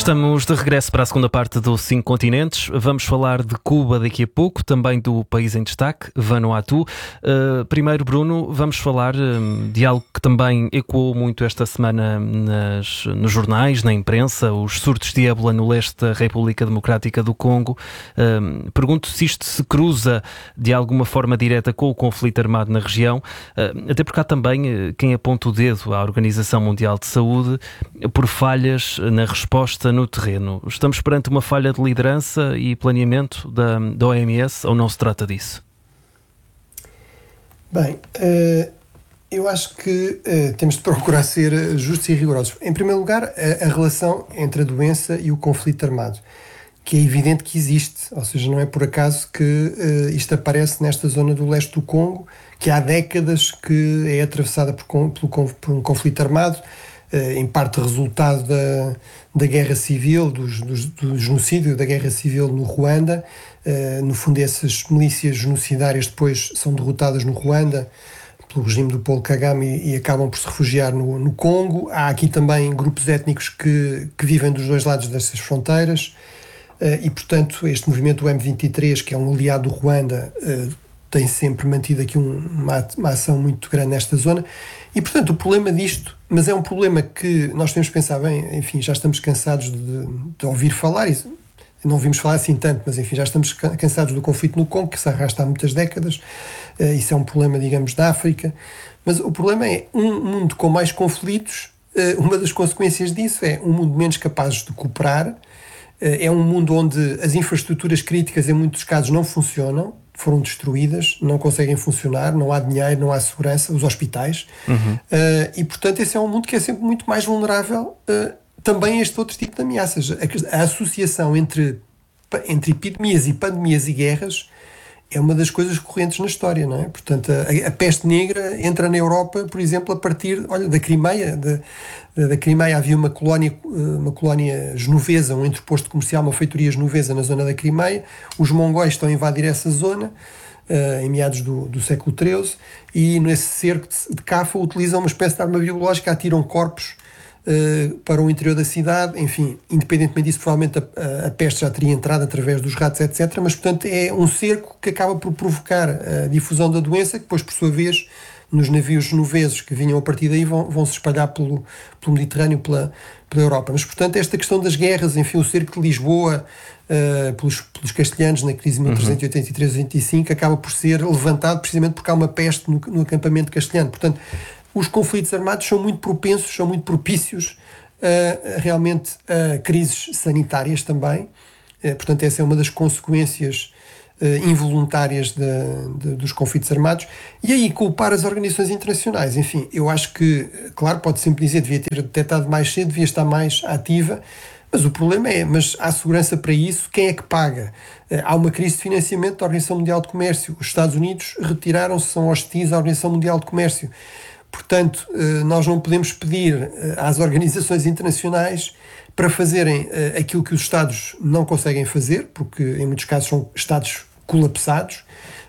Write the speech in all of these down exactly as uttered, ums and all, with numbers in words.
Estamos de regresso para a segunda parte do Cinco Continentes. Vamos falar de Cuba daqui a pouco, também do país em destaque, Vanuatu. Uh, primeiro, Bruno, vamos falar um, de algo que também ecoou muito esta semana nas, nos jornais, na imprensa, os surtos de ébola no leste da República Democrática do Congo. Um, pergunto se isto se cruza de alguma forma direta com o conflito armado na região, uh, até porque há também uh, quem aponta o dedo à Organização Mundial de Saúde por falhas na resposta no terreno. Estamos perante uma falha de liderança e planeamento da, da O M S ou não se trata disso? Bem, uh, eu acho que uh, temos de procurar ser justos e rigorosos. Em primeiro lugar, a, a relação entre a doença e o conflito armado, que é evidente que existe, ou seja, não é por acaso que uh, isto aparece nesta zona do leste do Congo, que há décadas que é atravessada por, por, por um conflito armado, em parte resultado da, da guerra civil, do, do, do genocídio da guerra civil no Ruanda. Uh, no fundo, essas milícias genocidárias depois são derrotadas no Ruanda pelo regime do Paul Kagame e, e acabam por se refugiar no, no Congo. Há aqui também grupos étnicos que, que vivem dos dois lados dessas fronteiras uh, e, portanto, este movimento do M vinte e três, que é um aliado do Ruanda, uh, tem sempre mantido aqui um, uma, uma ação muito grande nesta zona. E, portanto, o problema disto, mas é um problema que nós temos que pensar bem, enfim, já estamos cansados de, de ouvir falar, e não ouvimos falar assim tanto, mas enfim, já estamos cansados do conflito no Congo, que se arrasta há muitas décadas, uh, isso é um problema, digamos, da África, mas o problema é um mundo com mais conflitos, uh, uma das consequências disso é um mundo menos capaz de cooperar, uh, é um mundo onde as infraestruturas críticas, em muitos casos, não funcionam, foram destruídas, não conseguem funcionar, não há dinheiro, não há segurança, os hospitais, uhum. uh, e portanto esse é um mundo que é sempre muito mais vulnerável uh, também a este outro tipo de ameaças. A, a associação entre, entre epidemias e pandemias e guerras é uma das coisas correntes na história, não é? Portanto, a, a peste negra entra na Europa, por exemplo, a partir, olha, da Crimeia. Da, da Crimeia havia uma colónia, uma colónia genovesa, um entreposto comercial, uma feitoria genovesa na zona da Crimeia. Os mongóis estão a invadir essa zona, uh, em meados do, do século treze, e nesse cerco de, de Cafa utilizam uma espécie de arma biológica, atiram corpos Uh, para o interior da cidade. Enfim, independentemente disso, provavelmente a, a, a peste já teria entrado através dos ratos, etcétera. Mas, portanto, é um cerco que acaba por provocar a difusão da doença, que depois, por sua vez, nos navios genoveses que vinham a partir daí vão, vão se espalhar pelo, pelo Mediterrâneo, pela, pela Europa. Mas, portanto, esta questão das guerras, enfim, o cerco de Lisboa uh, pelos, pelos castelhanos na crise de mil trezentos e oitenta e três a oitenta e cinco acaba por ser levantado precisamente porque há uma peste no, no acampamento castelhano. Portanto, os conflitos armados são muito propensos, são muito propícios a, realmente a crises sanitárias também. Portanto, essa é uma das consequências involuntárias de, de, dos conflitos armados. E aí, culpar as organizações internacionais, enfim, eu acho que, claro, pode sempre dizer, devia ter detectado mais cedo, devia estar mais ativa, mas o problema é, mas há segurança para isso? Quem é que paga? Há uma crise de financiamento da Organização Mundial de Comércio. Os Estados Unidos retiraram-se, são hostis à Organização Mundial de Comércio. Portanto, nós não podemos pedir às organizações internacionais para fazerem aquilo que os Estados não conseguem fazer, porque em muitos casos são Estados colapsados,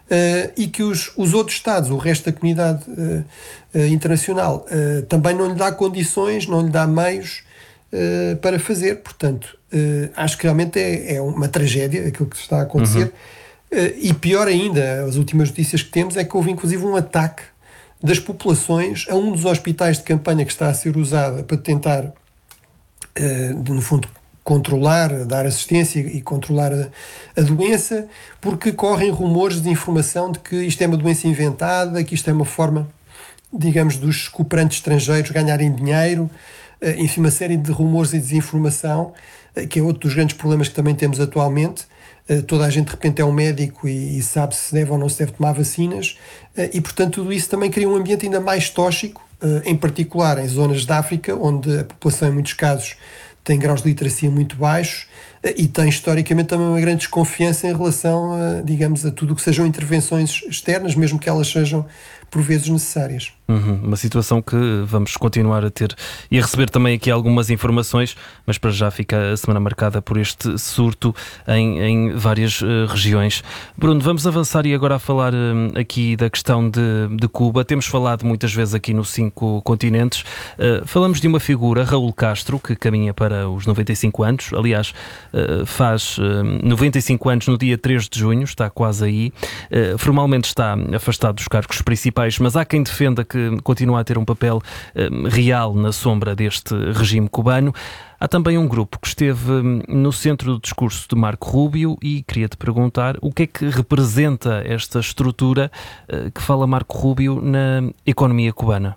e que os, os outros Estados, o resto da comunidade internacional, também não lhe dá condições, não lhe dá meios para fazer. Portanto, acho que realmente é, é uma tragédia aquilo que está a acontecer. Uhum. E pior ainda, as últimas notícias que temos é que houve inclusive um ataque das populações a um dos hospitais de campanha que está a ser usada para tentar, uh, no fundo, controlar, dar assistência e controlar a, a doença, porque correm rumores de informação de que isto é uma doença inventada, que isto é uma forma, digamos, dos cooperantes estrangeiros ganharem dinheiro, uh, enfim, uma série de rumores e desinformação, uh, que é outro dos grandes problemas que também temos atualmente. Uh, toda a gente de repente é um médico e, e sabe se deve ou não se deve tomar vacinas, uh, e portanto tudo isso também cria um ambiente ainda mais tóxico, uh, em particular em zonas da África, onde a população em muitos casos tem graus de literacia muito baixos, e tem historicamente também uma grande desconfiança em relação a, digamos, a tudo o que sejam intervenções externas, mesmo que elas sejam por vezes necessárias. Uhum, uma situação que vamos continuar a ter e a receber também aqui algumas informações, mas para já fica a semana marcada por este surto em, em várias uh, regiões. Bruno, vamos avançar e agora a falar uh, aqui da questão de, de Cuba. Temos falado muitas vezes aqui no Cinco Continentes. Uh, falamos de uma figura, Raul Castro, que caminha para os noventa e cinco anos. Aliás, uh, faz uh, noventa e cinco anos no dia três de junho, está quase aí. Uh, formalmente está afastado dos cargos principais, mas há quem defenda que continua a ter um papel um, real na sombra deste regime cubano. Há também um grupo que esteve um, no centro do discurso de Marco Rubio e queria-te perguntar o que é que representa esta estrutura uh, que fala Marco Rubio na economia cubana.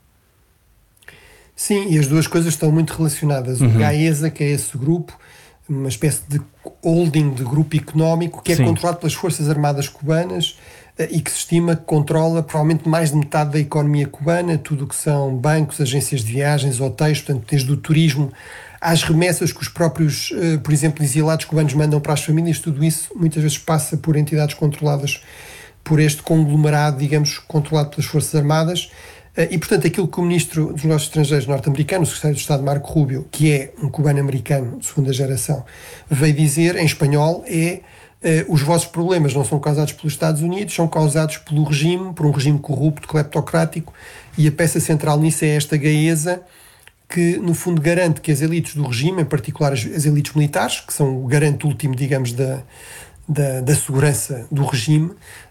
Sim, e as duas coisas estão muito relacionadas. Uhum. O GAESA, que é esse grupo, uma espécie de holding de grupo económico que é Sim. controlado pelas Forças Armadas cubanas e que se estima que controla provavelmente mais de metade da economia cubana, tudo o que são bancos, agências de viagens, hotéis, portanto, desde o turismo às remessas que os próprios, por exemplo, exilados cubanos mandam para as famílias, tudo isso muitas vezes passa por entidades controladas por este conglomerado, digamos, controlado pelas Forças Armadas. E, portanto, aquilo que o Ministro dos Negócios Estrangeiros norte-americano, o Secretário de Estado Marco Rubio, que é um cubano-americano de segunda geração, veio dizer em espanhol é Uh, os vossos problemas não são causados pelos Estados Unidos, são causados pelo regime, por um regime corrupto, cleptocrático, e a peça central nisso é esta GAESA, que no fundo garante que as elites do regime, em particular as, as elites militares, que são o garante último, digamos, da, da, da segurança do regime,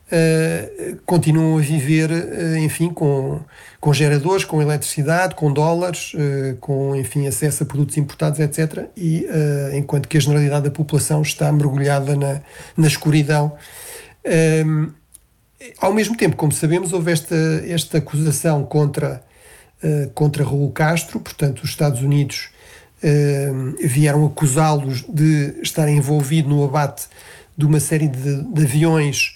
uh, continuam a viver, uh, enfim, com, com geradores, com eletricidade, com dólares, uh, com, enfim, acesso a produtos importados, etcétera. E uh, enquanto que a generalidade da população está mergulhada na, na escuridão. Um, ao mesmo tempo, como sabemos, houve esta, esta acusação contra, uh, contra Raul Castro, portanto, os Estados Unidos uh, vieram acusá-los de estarem envolvidos no abate de uma série de, de aviões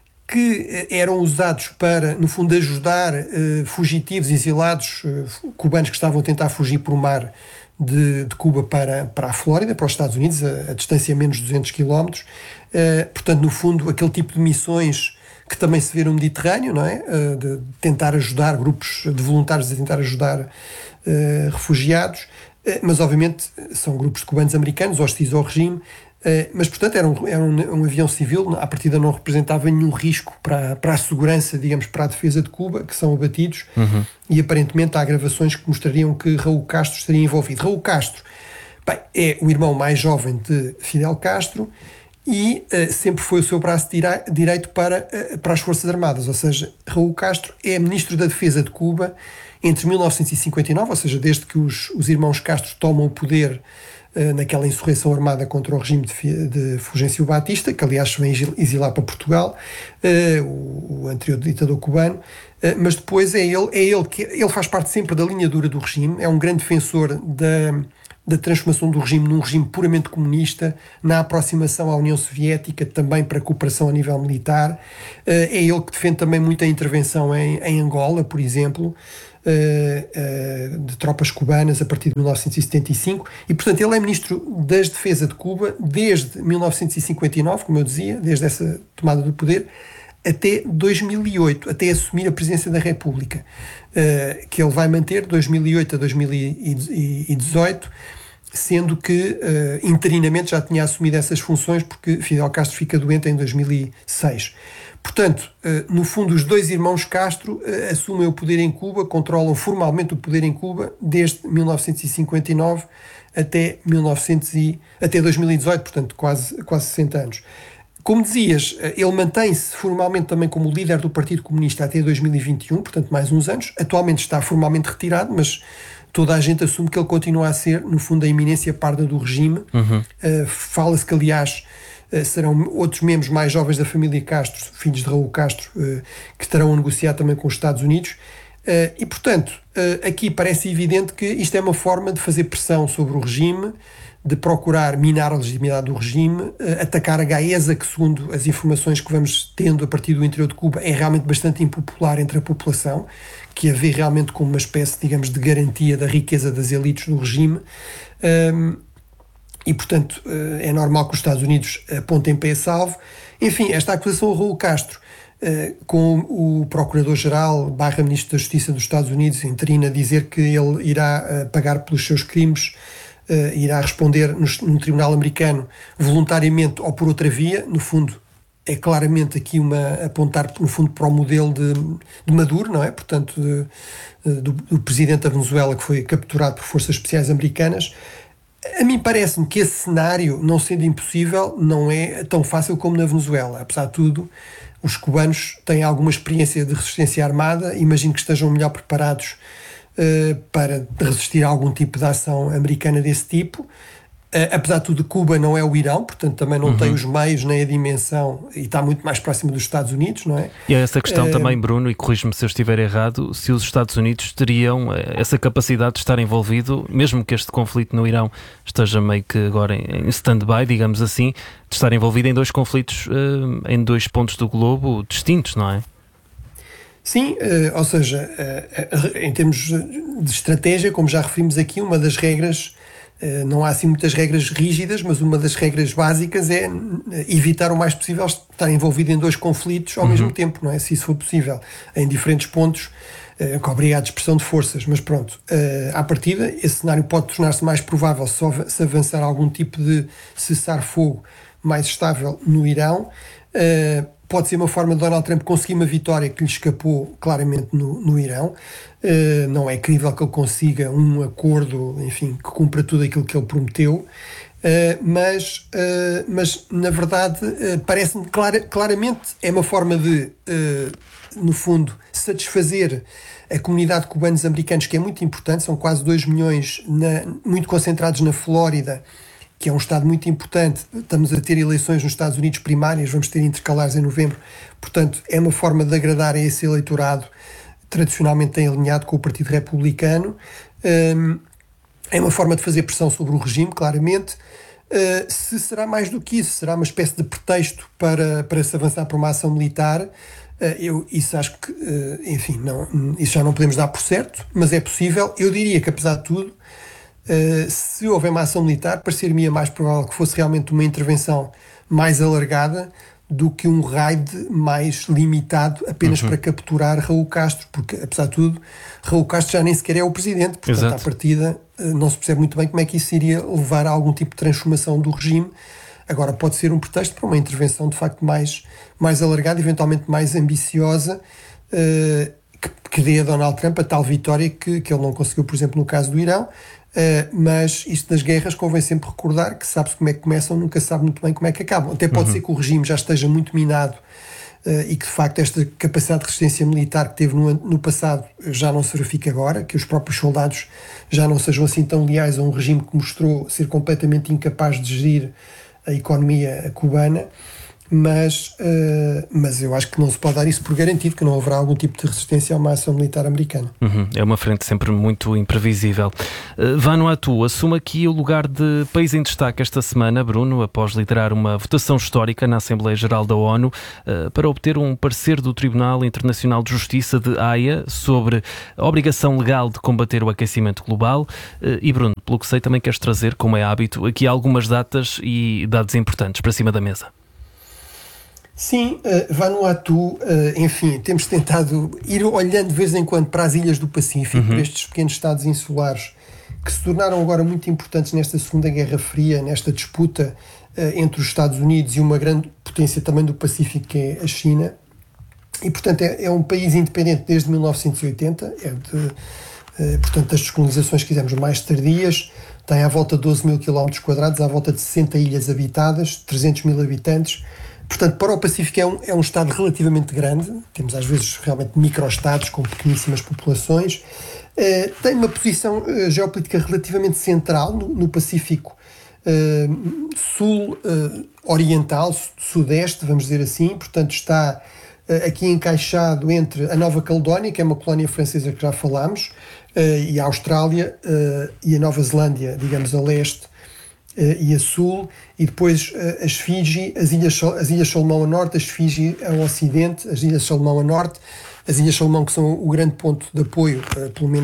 que eram usados para, no fundo, ajudar uh, fugitivos, exilados uh, cubanos que estavam a tentar fugir por mar de, de Cuba para, para a Flórida, para os Estados Unidos, a, a distância menos de duzentos quilómetros. Uh, portanto, no fundo, aquele tipo de missões que também se vê no Mediterrâneo, não é? Uh, de tentar ajudar grupos de voluntários a tentar ajudar uh, refugiados, uh, mas obviamente são grupos de cubanos americanos hostis ao regime. Uh, mas, portanto, era, um, era um, um avião civil, à partida não representava nenhum risco para, para a segurança, digamos, para a defesa de Cuba, que são abatidos, uhum. E aparentemente há gravações que mostrariam que Raul Castro estaria envolvido. Raul Castro, bem, é o irmão mais jovem de Fidel Castro e uh, sempre foi o seu braço direi- direito para, uh, para as Forças Armadas, ou seja, Raul Castro é ministro da Defesa de Cuba entre mil novecentos e cinquenta e nove, ou seja, desde que os, os irmãos Castro tomam o poder naquela insurreição armada contra o regime de, de Fulgêncio Batista, que aliás se vem exilar para Portugal, uh, o, o anterior ditador cubano, uh, mas depois é ele, é ele que ele faz parte sempre da linha dura do regime, é um grande defensor da, da transformação do regime num regime puramente comunista, na aproximação à União Soviética, também para cooperação a nível militar. Uh, é ele que defende também muita intervenção em, em Angola, por exemplo, Uh, uh, de tropas cubanas a partir de mil novecentos e setenta e cinco e, portanto, ele é ministro das Defesa de Cuba desde mil novecentos e cinquenta e nove, como eu dizia, desde essa tomada do poder, até dois mil e oito, até assumir a presidência da República, uh, que ele vai manter de dois mil e oito a dois mil e dezoito, sendo que uh, interinamente já tinha assumido essas funções porque Fidel Castro fica doente em dois mil e seis. Portanto, no fundo, os dois irmãos Castro assumem o poder em Cuba, controlam formalmente o poder em Cuba desde mil novecentos e cinquenta e nove até, mil e novecentos e, até dois mil e dezoito, portanto quase, quase sessenta anos. Como dizias, ele mantém-se formalmente também como líder do Partido Comunista até dois mil e vinte e um, portanto mais uns anos. Atualmente está formalmente retirado, mas toda a gente assume que ele continua a ser, no fundo, a eminência parda do regime. Uhum. Uh, fala-se que, aliás, serão outros membros mais jovens da família Castro, filhos de Raul Castro, que estarão a negociar também com os Estados Unidos. E, portanto, aqui parece evidente que isto é uma forma de fazer pressão sobre o regime, de procurar minar a legitimidade do regime, atacar a GAESA, que, segundo as informações que vamos tendo a partir do interior de Cuba, é realmente bastante impopular entre a população, que a vê realmente como uma espécie, digamos, de garantia da riqueza das elites do regime. e, portanto, é normal que os Estados Unidos apontem para esse alvo. Enfim, esta acusação a Raul Castro, com o Procurador-Geral barra Ministro da Justiça dos Estados Unidos interino a dizer que ele irá pagar pelos seus crimes, irá responder num tribunal americano voluntariamente ou por outra via, no fundo, é claramente aqui uma apontar, no fundo, para o modelo de, de Maduro, não é? Portanto, de, do, do presidente da Venezuela que foi capturado por forças especiais americanas. A mim parece-me que esse cenário, não sendo impossível, não é tão fácil como na Venezuela. Apesar de tudo, os cubanos têm alguma experiência de resistência armada, imagino que estejam melhor preparados uh, para resistir a algum tipo de ação americana desse tipo. Uh, apesar de tudo, Cuba não é o Irão, portanto também não uhum. tem os meios nem a dimensão e está muito mais próximo dos Estados Unidos, não é? E é essa questão uh, também, Bruno, e corrijo-me se eu estiver errado, se os Estados Unidos teriam essa capacidade de estar envolvido, mesmo que este conflito no Irão esteja meio que agora em stand-by, digamos assim, de estar envolvido em dois conflitos uh, em dois pontos do globo distintos, não é? Sim, uh, ou seja, uh, em termos de estratégia, como já referimos aqui, uma das regras, uh, não há assim muitas regras rígidas, mas uma das regras básicas é evitar o mais possível estar envolvido em dois conflitos ao uhum. mesmo tempo, não é? Se isso for possível, em diferentes pontos, uh, que obriga à dispersão de forças. Mas pronto, uh, à partida, esse cenário pode tornar-se mais provável se, se avançar algum tipo de cessar-fogo mais estável no Irão. Uh, pode ser uma forma de Donald Trump conseguir uma vitória que lhe escapou claramente no, no Irão. Uh, não é crível que ele consiga um acordo, enfim, que cumpra tudo aquilo que ele prometeu, uh, mas, uh, mas na verdade uh, parece-me clara, claramente é uma forma de, uh, no fundo, satisfazer a comunidade de cubanos americanos, que é muito importante, são quase dois milhões, na, muito concentrados na Flórida, que é um estado muito importante. Estamos a ter eleições nos Estados Unidos primárias, vamos ter intercalares em novembro, portanto é uma forma de agradar a esse eleitorado tradicionalmente tem alinhado com o Partido Republicano, um, é uma forma de fazer pressão sobre o regime, claramente. Uh, se será mais do que isso, será uma espécie de pretexto para, para se avançar para uma ação militar, uh, eu isso acho que, uh, enfim, não, isso já não podemos dar por certo, mas é possível. Eu diria que, apesar de tudo, Uh, se houver uma ação militar, parecer-me mais provável que fosse realmente uma intervenção mais alargada do que um raid mais limitado apenas uhum. para capturar Raul Castro, porque, apesar de tudo, Raul Castro já nem sequer é o presidente, portanto, Exato. à partida, uh, não se percebe muito bem como é que isso iria levar a algum tipo de transformação do regime. Agora, pode ser um pretexto para uma intervenção, de facto, mais, mais alargada, eventualmente mais ambiciosa, uh, que, que dê a Donald Trump a tal vitória que, que ele não conseguiu, por exemplo, no caso do Irão. Uh, mas isto das guerras convém sempre recordar que sabe-se como é que começam, nunca se sabe muito bem como é que acabam. Até pode uhum. ser que o regime já esteja muito minado uh, e que de facto esta capacidade de resistência militar que teve no, no passado já não se verifique agora, que os próprios soldados já não sejam assim tão leais a um regime que mostrou ser completamente incapaz de gerir a economia cubana. Mas, uh, mas eu acho que não se pode dar isso por garantido, que não haverá algum tipo de resistência a uma ação militar americana. Uhum, é uma frente sempre muito imprevisível. Uh, Vanuatu assume aqui o lugar de país em destaque esta semana, Bruno, após liderar uma votação histórica na Assembleia Geral da ONU uh, para obter um parecer do Tribunal Internacional de Justiça de Haia sobre a obrigação legal de combater o aquecimento global. Uh, e Bruno, pelo que sei, também queres trazer, como é hábito, aqui algumas datas e dados importantes para cima da mesa. Sim, uh, Vanuatu, uh, enfim, temos tentado ir olhando de vez em quando para as ilhas do Pacífico, uhum. para estes pequenos estados insulares que se tornaram agora muito importantes nesta Segunda Guerra Fria, nesta disputa uh, entre os Estados Unidos e uma grande potência também do Pacífico, que é a China. E, portanto, é, é um país independente desde mil novecentos e oitenta, é de, uh, portanto, das descolonizações que fizemos mais tardias, tem à volta de doze mil quilómetros quadrados, à volta de sessenta ilhas habitadas, trezentos mil habitantes. Portanto, para o Pacífico é um, é um estado relativamente grande, temos às vezes realmente microestados com pequeníssimas populações, uh, tem uma posição uh, geopolítica relativamente central no, no Pacífico uh, sul-oriental, uh, sudeste, vamos dizer assim, portanto está uh, aqui encaixado entre a Nova Caledónia, que é uma colónia francesa que já falámos, uh, e a Austrália uh, e a Nova Zelândia, digamos, a leste, Uh, e a sul, e depois uh, as Fiji, as ilhas, as ilhas Salomão a norte, as Fiji ao ocidente, as ilhas Salomão a norte, as ilhas Salomão que são o grande ponto de apoio, uh, pelo menos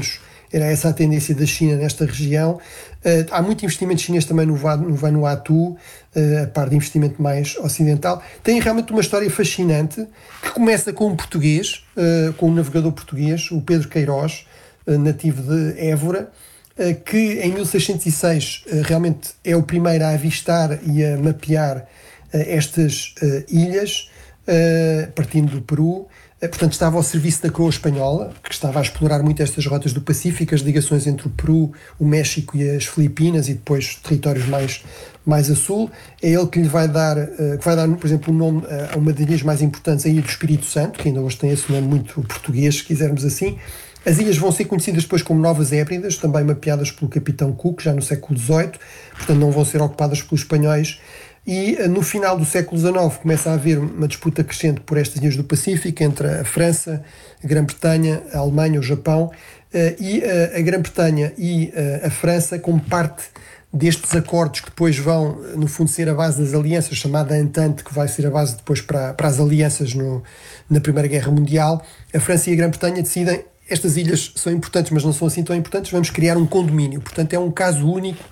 era essa a tendência da China nesta região. Uh, há muito investimento chinês também no, no Vanuatu, uh, a par de investimento mais ocidental. Tem realmente uma história fascinante, que começa com um português, uh, com um navegador português, o Pedro Queiroz, uh, nativo de Évora, uh, que em mil seiscentos e seis uh, realmente é o primeiro a avistar e a mapear uh, estas uh, ilhas, uh, partindo do Peru. Portanto, estava ao serviço da coroa espanhola, que estava a explorar muito estas rotas do Pacífico, as ligações entre o Peru, o México e as Filipinas, e depois territórios mais, mais a sul. É ele que lhe vai dar, que vai dar, por exemplo, o nome a uma das ilhas mais importantes, a Ilha do Espírito Santo, que ainda hoje tem esse nome muito português, se quisermos assim. As ilhas vão ser conhecidas depois como Novas Hébridas, também mapeadas pelo capitão Cook, já no século dezoito, portanto não vão ser ocupadas pelos espanhóis. E no final do século dezanove começa a haver uma disputa crescente por estas ilhas do Pacífico entre a França, a Grã-Bretanha, a Alemanha, o Japão, e a Grã-Bretanha e a França como parte destes acordos que depois vão, no fundo, ser a base das alianças, chamada Entente, que vai ser a base depois para, para as alianças no, na Primeira Guerra Mundial. A França e a Grã-Bretanha decidem: estas ilhas são importantes, mas não são assim tão importantes, vamos criar um condomínio. Portanto, é um caso único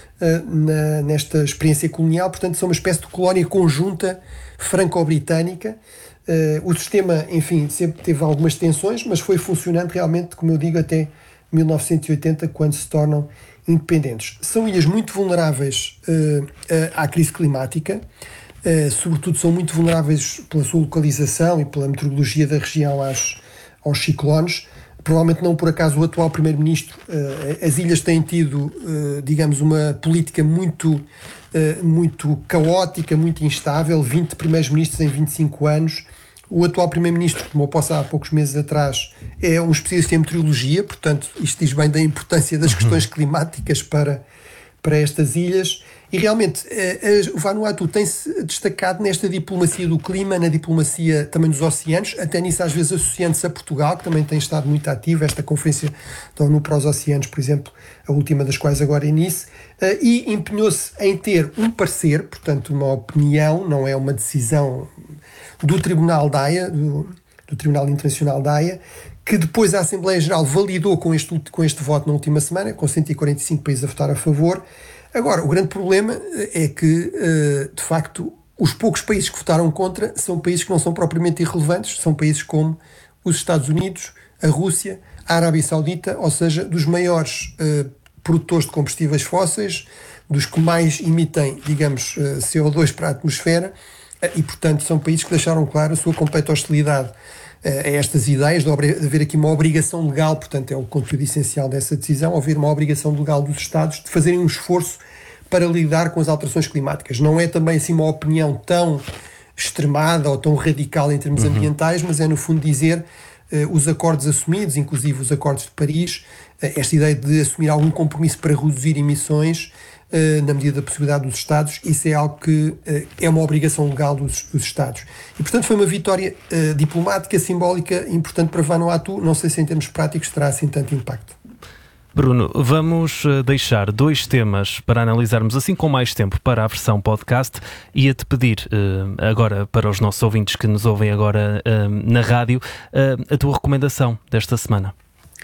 Na, nesta experiência colonial. Portanto, são uma espécie de colónia conjunta franco-britânica. Uh, o sistema, enfim, sempre teve algumas tensões, mas foi funcionando realmente, como eu digo, até mil novecentos e oitenta, quando se tornam independentes. São ilhas muito vulneráveis uh, à crise climática, uh, sobretudo são muito vulneráveis pela sua localização e pela meteorologia da região às, aos ciclones. Provavelmente não por acaso o atual primeiro-ministro. Uh, as ilhas têm tido, uh, digamos, uma política muito, uh, muito caótica, muito instável, vinte primeiros ministros em vinte e cinco anos. O atual primeiro-ministro, que tomou posse há poucos meses atrás, é um especialista em meteorologia, portanto isto diz bem da importância das questões climáticas para, para estas ilhas. E realmente uh, uh, o Vanuatu tem-se destacado nesta diplomacia do clima, na diplomacia também dos oceanos, até nisso às vezes associando-se a Portugal, que também tem estado muito ativo, esta conferência da ONU para os oceanos, por exemplo, a última das quais agora é Nice, uh, e empenhou-se em ter um parecer, portanto uma opinião, não é uma decisão do Tribunal da Haia, do, do Tribunal Internacional da Haia, que depois a Assembleia Geral validou com este, com este voto na última semana, com cento e quarenta e cinco países a votar a favor. Agora, o grande problema é que, de facto, os poucos países que votaram contra são países que não são propriamente irrelevantes, são países como os Estados Unidos, a Rússia, a Arábia Saudita, ou seja, dos maiores uh, produtores de combustíveis fósseis, dos que mais emitem, digamos, uh, C O dois para a atmosfera, uh, e, portanto, são países que deixaram claro a sua completa hostilidade a estas ideias de haver aqui uma obrigação legal, portanto é o conteúdo essencial dessa decisão, haver uma obrigação legal dos Estados de fazerem um esforço para lidar com as alterações climáticas. Não é também assim uma opinião tão extremada ou tão radical em termos uhum. ambientais, mas é no fundo dizer uh, os acordos assumidos, inclusive os acordos de Paris, uh, esta ideia de assumir algum compromisso para reduzir emissões Uh, na medida da possibilidade dos Estados, isso é algo que uh, é uma obrigação legal dos, dos Estados. E, portanto, foi uma vitória uh, diplomática, simbólica, importante para Vanuatu. Não sei se em termos práticos terá assim tanto impacto. Bruno, vamos deixar dois temas para analisarmos assim com mais tempo para a versão podcast. Ia-te pedir uh, agora para os nossos ouvintes que nos ouvem agora uh, na rádio uh, a tua recomendação desta semana.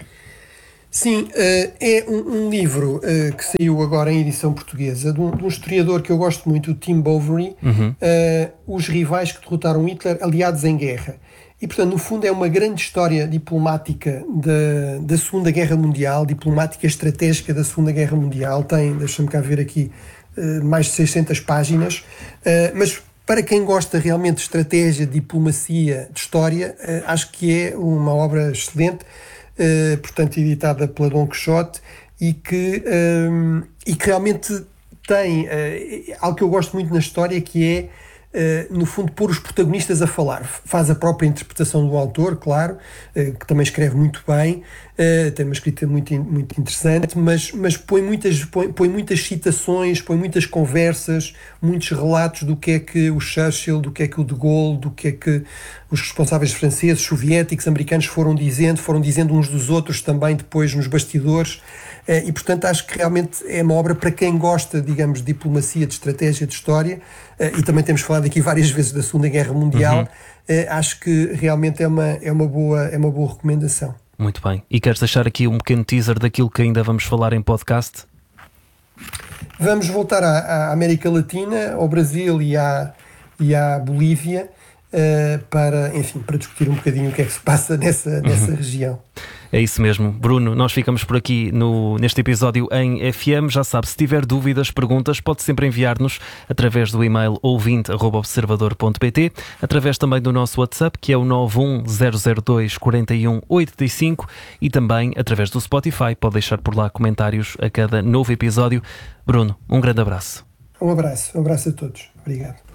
Sim, é um, um livro que saiu agora em edição portuguesa de um, de um historiador que eu gosto muito, o Tim Bovary, uhum. uh, Os Rivais que Derrotaram Hitler, Aliados em Guerra. E, portanto, no fundo é uma grande história diplomática da, da Segunda Guerra Mundial, diplomática estratégica da Segunda Guerra Mundial. Tem, deixa-me cá ver aqui, uh, mais de seiscentas páginas, uh, mas para quem gosta realmente de estratégia, de diplomacia, de história, uh, acho que é uma obra excelente. Uh, portanto editada pela Dom Quixote e que, um, e que realmente tem uh, algo que eu gosto muito na história, que é uh, no fundo pôr os protagonistas a falar. Faz a própria interpretação do autor, claro, uh, que também escreve muito bem, uh, tem uma escrita muito, muito interessante, mas, mas põe, muitas, põe, põe muitas citações, põe muitas conversas, muitos relatos do que é que o Churchill, do que é que o de Gaulle, do que é que os responsáveis franceses, soviéticos, americanos foram dizendo, foram dizendo uns dos outros também depois nos bastidores, e portanto acho que realmente é uma obra para quem gosta, digamos, de diplomacia, de estratégia, de história, e também temos falado aqui várias vezes da Segunda Guerra Mundial. Uhum. Acho que realmente é uma, é uma boa, é uma boa recomendação. Muito bem. E queres deixar aqui um pequeno teaser daquilo que ainda vamos falar em podcast? Vamos voltar à, à América Latina, ao Brasil e à, e à Bolívia, uh, para, enfim, para discutir um bocadinho o que é que se passa nessa, nessa uhum. região. É isso mesmo. Bruno, nós ficamos por aqui no, neste episódio em F M. Já sabe, se tiver dúvidas, perguntas, pode sempre enviar-nos através do e-mail ouvinte arroba observador ponto pt, através também do nosso WhatsApp, que é o nove um zero zero dois quatro um oito cinco, e também através do Spotify. Pode deixar por lá comentários a cada novo episódio. Bruno, um grande abraço. Um abraço. Um abraço a todos. Obrigado.